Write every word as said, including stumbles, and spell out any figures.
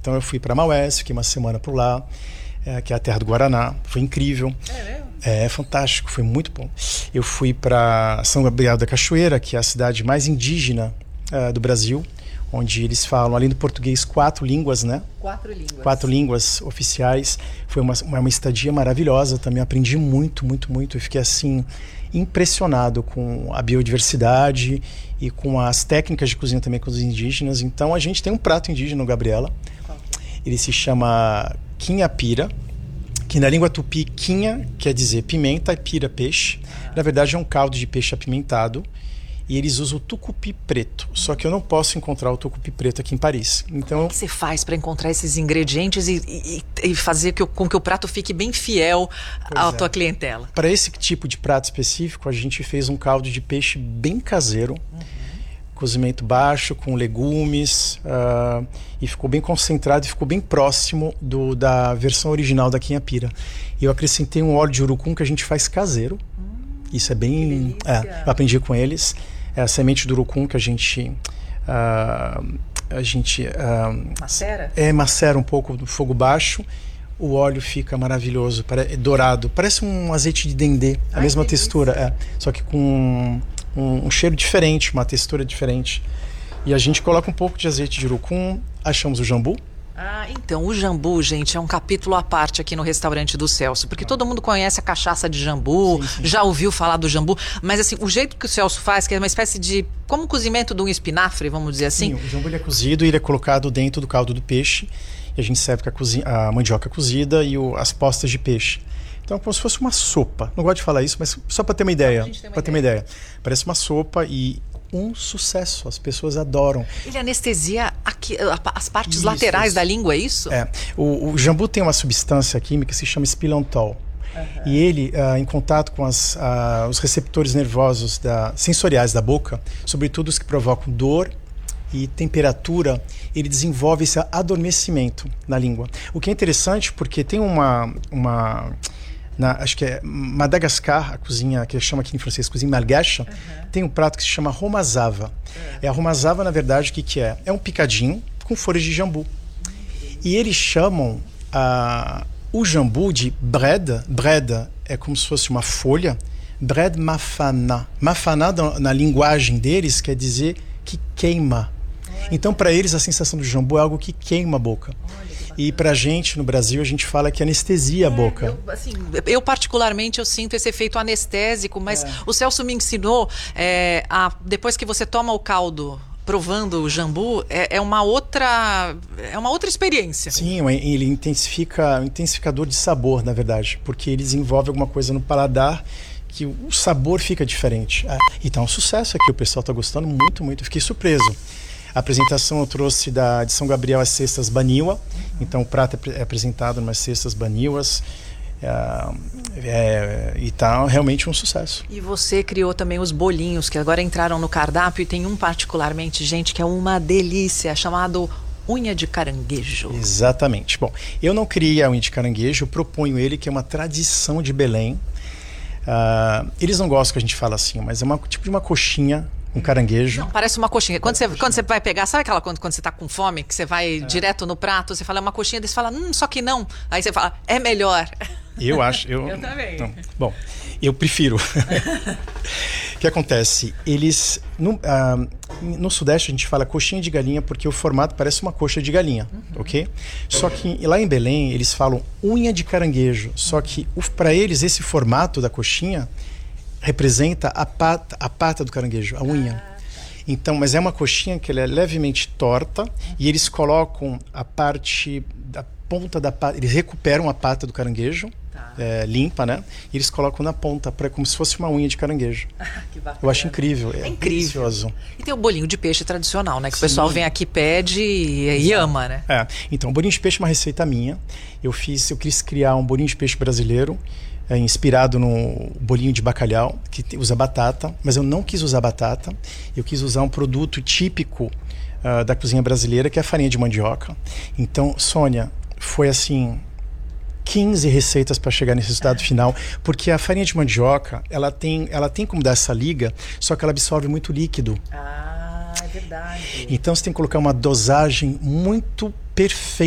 Então eu fui para Maués, fiquei uma semana por lá, é, que é a terra do Guaraná. Foi incrível. É mesmo? É fantástico, foi muito bom. Eu fui para São Gabriel da Cachoeira, que é a cidade mais indígena uh, do Brasil, onde eles falam, além do português, quatro línguas, né? Quatro línguas. Quatro línguas oficiais. Foi uma, uma, uma estadia maravilhosa também. Aprendi muito, muito, muito. Eu fiquei, assim, impressionado com a biodiversidade e com as técnicas de cozinha também com os indígenas. Então, a gente tem um prato indígena no Gabriela. Qual que é? Ele se chama quinha-pira, que na língua tupi, quinha quer dizer pimenta e pira, peixe. Ah. Na verdade, é um caldo de peixe apimentado. E eles usam o tucupi preto. Só que eu não posso encontrar o tucupi preto aqui em Paris. Então, como é que você faz para encontrar esses ingredientes e, e, e fazer que, com que o prato fique bem fiel à é. tua clientela? Para esse tipo de prato específico, a gente fez um caldo de peixe bem caseiro. Uhum. Cozimento baixo, com legumes. Uh, e ficou bem concentrado e ficou bem próximo do, da versão original da quinha-pira. E eu acrescentei um óleo de urucum que a gente faz caseiro. Hum, Isso é bem... É, eu aprendi com eles. É a semente do urucum que a gente uh, a gente uh, macera? É, macera um pouco no fogo baixo. O óleo fica maravilhoso, é dourado, parece um azeite de dendê, a Ai, mesma que textura, é, só que com um, um cheiro diferente, uma textura diferente. E a gente coloca um pouco de azeite de urucum, achamos o jambu. Ah, então, o jambu, gente, é um capítulo à parte aqui no restaurante do Celso, porque todo mundo conhece a cachaça de jambu, sim, sim. Já ouviu falar do jambu, mas assim, o jeito que o Celso faz, que é uma espécie de, como o cozimento de um espinafre, vamos dizer assim. Sim, o jambu ele é cozido e ele é colocado dentro do caldo do peixe, e a gente serve com a, cozinha, a mandioca cozida e o, as postas de peixe. Então é como se fosse uma sopa, não gosto de falar isso, mas só para ter uma ideia, para ter uma ideia. Parece uma sopa e... um sucesso, as pessoas adoram. Ele anestesia aqui, as partes isso, laterais isso. da língua, é isso? É. O, o jambu tem uma substância química que se chama espilantol. Uhum. E ele, uh, em contato com as, uh, os receptores nervosos da, sensoriais da boca, sobretudo os que provocam dor e temperatura, ele desenvolve esse adormecimento na língua. O que é interessante porque tem uma... uma Na, acho que é Madagascar, a cozinha que chama aqui em francês cozinha malgache, uhum. Tem um prato que se chama romazava. Uhum. É a romazava, na verdade, o que, que é? É um picadinho com folhas de jambu. Uhum. E eles chamam uh, o jambu de breda. Breda é como se fosse uma folha. Bred mafana. Mafana, na, na linguagem deles, quer dizer que queima. Olha. Então, para eles, a sensação do jambu é algo que queima a boca. Olha. E pra gente, no Brasil, a gente fala que anestesia é, a boca. Eu, assim, eu, particularmente, eu sinto esse efeito anestésico, mas é. O Celso me ensinou, é, a, depois que você toma o caldo, provando o jambu, é, é, uma, outra, é uma outra experiência. Sim, ele intensifica, um intensificador de sabor, na verdade, porque ele desenvolve alguma coisa no paladar que o sabor fica diferente. É, e tá um sucesso aqui, o pessoal tá gostando muito, muito. Eu fiquei surpreso. A apresentação eu trouxe da, de São Gabriel as cestas baniwa, uhum. Então o prato é apresentado nas cestas baniwas, é, é, e tá realmente um sucesso. E você criou também os bolinhos, que agora entraram no cardápio, e tem um particularmente, gente, que é uma delícia, chamado unha de caranguejo. Exatamente. Bom, eu não criei a unha de caranguejo, eu proponho ele, que é uma tradição de Belém. Uh, eles não gostam que a gente fala assim, mas é uma, tipo de uma coxinha, um caranguejo. Não, parece uma coxinha. Quando, você, coxinha. Quando você vai pegar, sabe aquela quando, quando você tá com fome, que você vai é. direto no prato, você fala, é uma coxinha, daí você fala, hum, só que não. Aí você fala, é melhor. Eu acho. Eu, eu também. Não, bom, eu prefiro. O que acontece? Eles. No, uh, no Sudeste a gente fala coxinha de galinha porque o formato parece uma coxa de galinha, uhum. Ok? Só que lá em Belém eles falam unha de caranguejo. Só que para eles esse formato da coxinha representa a pata, a pata do caranguejo, a unha. Ah, tá. Então, mas é uma coxinha que ela é levemente torta, uhum. E eles colocam a parte da ponta da pata, eles recuperam a pata do caranguejo, tá. é, limpa, né? E eles colocam na ponta, pra, como se fosse uma unha de caranguejo. Que bacana. Eu acho incrível. É, é incrível. Delicioso. E tem o bolinho de peixe tradicional, né? Que Sim. O pessoal vem aqui, pede e, e ama, né? É. Então, o bolinho de peixe é uma receita minha. Eu fiz, eu quis criar um bolinho de peixe brasileiro, É, inspirado no bolinho de bacalhau, que usa batata, mas eu não quis usar batata, eu quis usar um produto típico uh, da cozinha brasileira, que é a farinha de mandioca. Então, Sônia, foi assim, quinze receitas para chegar nesse resultado final, porque a farinha de mandioca, ela tem, ela tem como dar essa liga, só que ela absorve muito líquido. Ah, é verdade. Então, você tem que colocar uma dosagem muito perfeita